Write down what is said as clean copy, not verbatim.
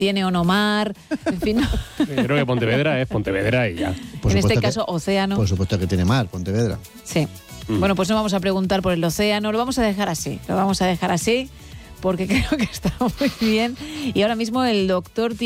tiene o no mar, en fin. Yo creo que Pontevedra es Pontevedra y ya. En este caso, océano. Por supuesto que tiene mar, Pontevedra. Sí. Bueno, pues no vamos a preguntar por el océano, lo vamos a dejar así, porque creo que está muy bien. Y ahora mismo el doctor